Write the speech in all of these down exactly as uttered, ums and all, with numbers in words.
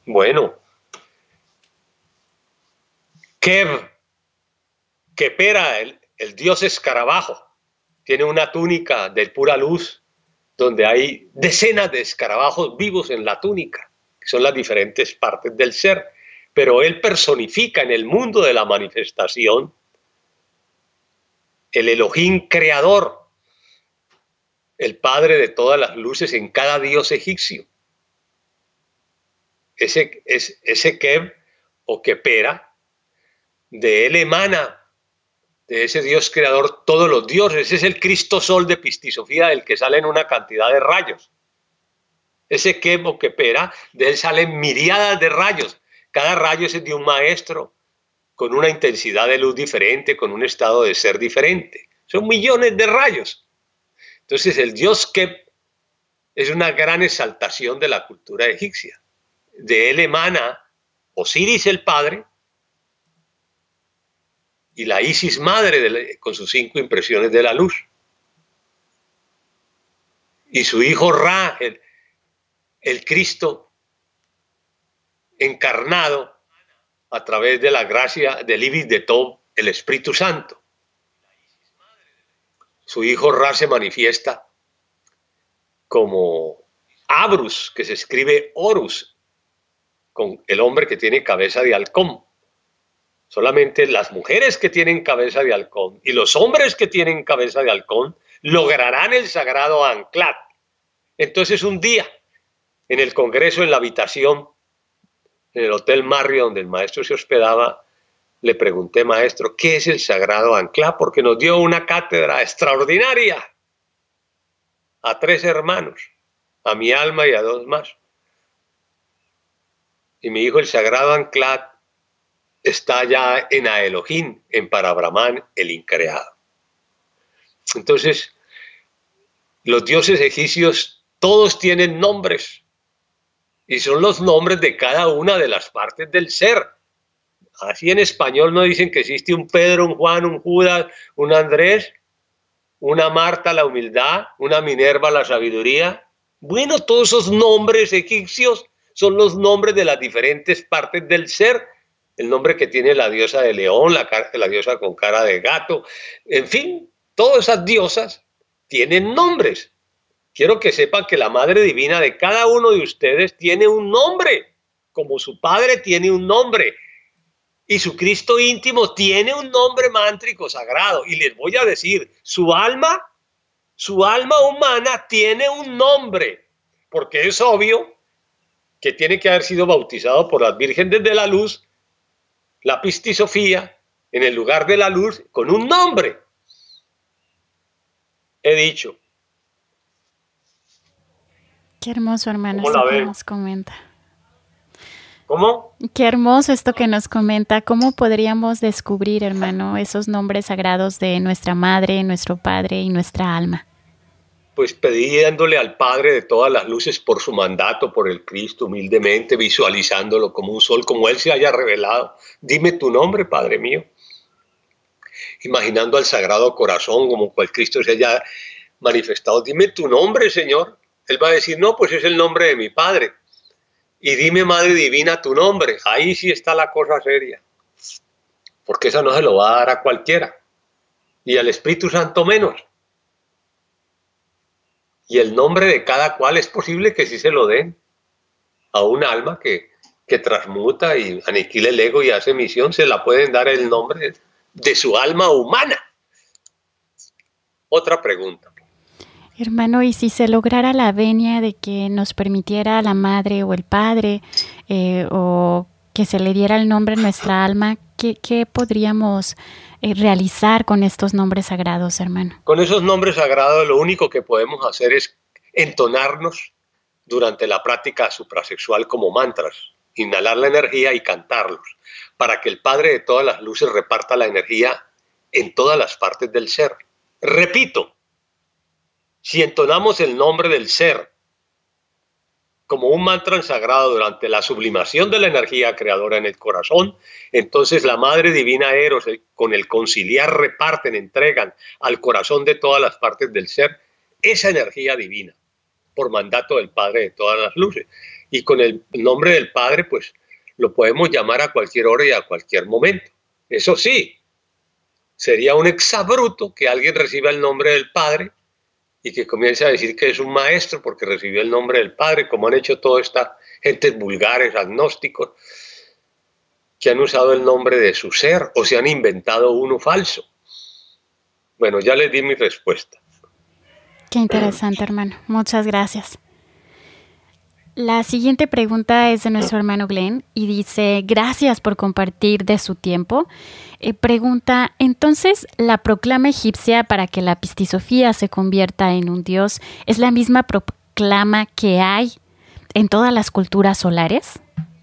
Bueno, Kev, Kepera, el, el dios escarabajo, tiene una túnica de pura luz donde hay decenas de escarabajos vivos en la túnica, que son las diferentes partes del ser, pero él personifica en el mundo de la manifestación el Elohim creador, el padre de todas las luces en cada dios egipcio. Ese, ese, ese Kev o Kepera, de él emana, de ese Dios creador, todos los dioses. Ese es el Cristo Sol de Pistisofía, del que salen una cantidad de rayos. Ese Kev o Kepera, de él salen miríadas de rayos. Cada rayo es de un maestro, con una intensidad de luz diferente, con un estado de ser diferente. Son millones de rayos. Entonces el Dios Kev es una gran exaltación de la cultura egipcia. De él emana Osiris el padre y la Isis madre de la, con sus cinco impresiones de la luz. Y su hijo Ra, el, el Cristo encarnado a través de la gracia del Ibis de Tob, el Espíritu Santo. Su hijo Ra se manifiesta como Abrus, que se escribe Horus, con el hombre que tiene cabeza de halcón. Solamente las mujeres que tienen cabeza de halcón y los hombres que tienen cabeza de halcón lograrán el sagrado Anclat. Entonces un día, en el congreso, en la habitación, en el Hotel Marriott, donde el maestro se hospedaba, le pregunté, maestro, ¿qué es el sagrado Anclat? Porque nos dio una cátedra extraordinaria a tres hermanos, a mi alma y a dos más. Y me dijo, el sagrado Anclat está ya en Elohim, en Parabrahman, el increado. Entonces, los dioses egipcios todos tienen nombres, y son los nombres de cada una de las partes del ser. Así en español no dicen que existe un Pedro, un Juan, un Judas, un Andrés, una Marta, la humildad, una Minerva, la sabiduría. Bueno, todos esos nombres egipcios son los nombres de las diferentes partes del ser. El nombre que tiene la diosa de león, la, la diosa con cara de gato, en fin, todas esas diosas tienen nombres. Quiero que sepan que la Madre Divina de cada uno de ustedes tiene un nombre, como su Padre tiene un nombre, y su Cristo íntimo tiene un nombre mántrico sagrado. Y les voy a decir, su alma, su alma humana tiene un nombre, porque es obvio que tiene que haber sido bautizado por las vírgenes de la luz, la Pistisofía, en el lugar de la luz, con un nombre. He dicho. Qué hermoso, hermano, esto que nos comenta. ¿Cómo? Qué hermoso esto que nos comenta. ¿Cómo podríamos descubrir, hermano, esos nombres sagrados de nuestra madre, nuestro padre y nuestra alma? Pues pidiéndole al Padre de todas las luces por su mandato, por el Cristo, humildemente, visualizándolo como un sol, como Él se haya revelado. Dime tu nombre, Padre mío. Imaginando al Sagrado Corazón como cual Cristo se haya manifestado. Dime tu nombre, Señor. Él va a decir, no, pues es el nombre de mi Padre. Y dime, Madre Divina, tu nombre. Ahí sí está la cosa seria. Porque esa no se lo va a dar a cualquiera. Y al Espíritu Santo menos. Y el nombre de cada cual es posible que sí se lo den a un alma que, que transmuta y aniquila el ego y hace misión. Se la pueden dar el nombre de su alma humana. Otra pregunta. Hermano, ¿y si se lograra la venia de que nos permitiera la madre o el padre eh, o que se le diera el nombre a nuestra alma, ¿qué, qué podríamos eh, realizar con estos nombres sagrados, hermano? Con esos nombres sagrados lo único que podemos hacer es entonarnos durante la práctica suprasexual como mantras, inhalar la energía y cantarlos, para que el Padre de todas las luces reparta la energía en todas las partes del ser. Repito, si entonamos el nombre del ser como un mantra sagrado durante la sublimación de la energía creadora en el corazón, entonces la Madre Divina Eros con el conciliar reparten, entregan al corazón de todas las partes del ser esa energía divina por mandato del Padre de todas las luces. Y con el nombre del Padre, pues lo podemos llamar a cualquier hora y a cualquier momento. Eso sí, sería un exabrupto que alguien reciba el nombre del Padre y que comience a decir que es un maestro porque recibió el nombre del Padre, como han hecho toda esta gentes vulgares, agnósticos, que han usado el nombre de su ser o se han inventado uno falso. Bueno, ya les di mi respuesta. Qué interesante, hermano. Muchas gracias. La siguiente pregunta es de nuestro hermano Glenn y dice, gracias por compartir de su tiempo. Eh, pregunta, entonces, ¿la proclama egipcia para que la pistisofía se convierta en un dios es la misma proclama que hay en todas las culturas solares?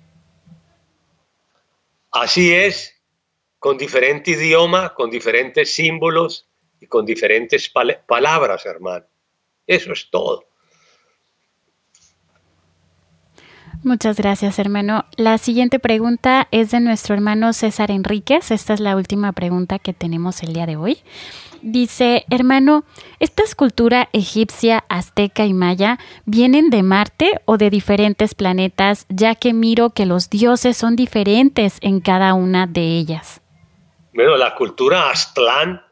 Así es, con diferente idioma, con diferentes símbolos y con diferentes pal- palabras, hermano. Eso es todo. Muchas gracias, hermano. La siguiente pregunta es de nuestro hermano César Enríquez. Esta es la última pregunta que tenemos el día de hoy. Dice, hermano, ¿esta escultura egipcia, azteca y maya vienen de Marte o de diferentes planetas, ya que miro que los dioses son diferentes en cada una de ellas? Bueno, la cultura Aztlán,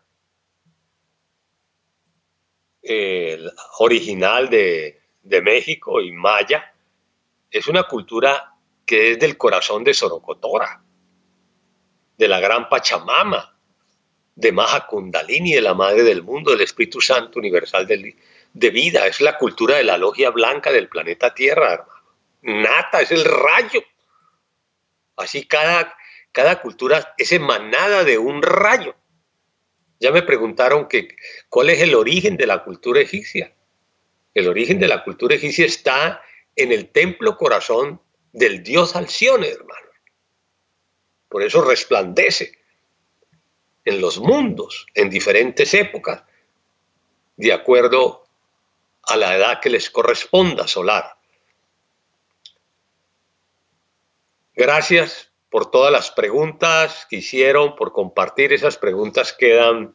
eh, original de, de México y maya, es una cultura que es del corazón de Sorocotora, de la gran Pachamama, de Maha Kundalini, de la Madre del Mundo, del Espíritu Santo Universal de, de vida. Es la cultura de la logia blanca del planeta Tierra, hermano. Nata, es el rayo. Así cada, cada cultura es emanada de un rayo. Ya me preguntaron que, cuál es el origen de la cultura egipcia. El origen de la cultura egipcia está en el templo corazón del dios Alcione, hermano. Por eso resplandece en los mundos, en diferentes épocas, de acuerdo a la edad que les corresponda solar. Gracias por todas las preguntas que hicieron, por compartir. Esas preguntas quedan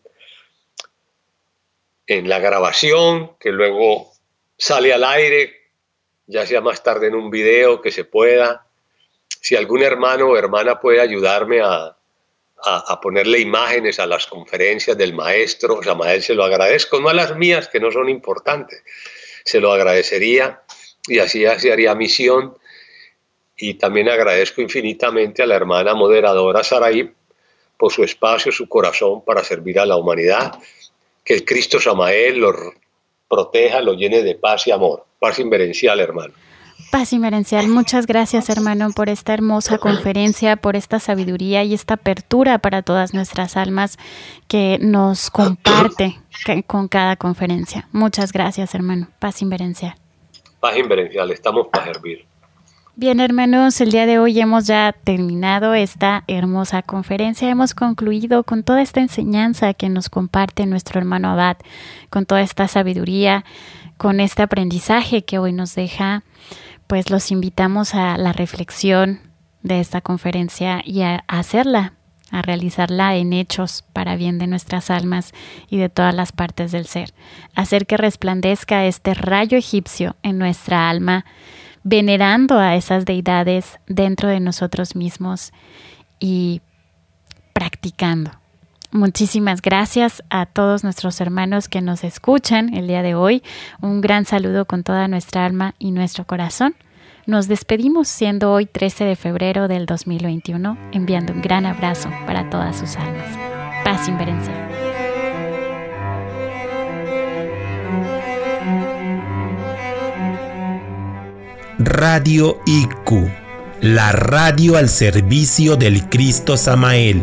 en la grabación, que luego sale al aire, ya sea más tarde en un video que se pueda. Si algún hermano o hermana puede ayudarme a, a, a ponerle imágenes a las conferencias del maestro, Samael, se lo agradezco, no a las mías que no son importantes, se lo agradecería y así se haría misión. Y también agradezco infinitamente a la hermana moderadora Saraí por su espacio, su corazón para servir a la humanidad. Que el Cristo Samael lo proteja, lo llene de paz y amor. Paz inverencial, hermano. Paz inverencial. Muchas gracias, hermano, por esta hermosa conferencia, por esta sabiduría y esta apertura para todas nuestras almas que nos comparte con cada conferencia. Muchas gracias, hermano. Paz inverencial. Paz inverencial. Estamos para servir. Bien, hermanos, el día de hoy hemos ya terminado esta hermosa conferencia. Hemos concluido con toda esta enseñanza que nos comparte nuestro hermano Abad, con toda esta sabiduría, con este aprendizaje que hoy nos deja. Pues los invitamos a la reflexión de esta conferencia y a hacerla, a realizarla en hechos para bien de nuestras almas y de todas las partes del ser. Hacer que resplandezca este rayo egipcio en nuestra alma, venerando a esas deidades dentro de nosotros mismos y practicando. Muchísimas gracias a todos nuestros hermanos que nos escuchan el día de hoy. Un gran saludo con toda nuestra alma y nuestro corazón. Nos despedimos siendo hoy trece de febrero del dos mil veintiuno, enviando un gran abrazo para todas sus almas. Paz inverencial. Radio I Q, la radio al servicio del Cristo Samael.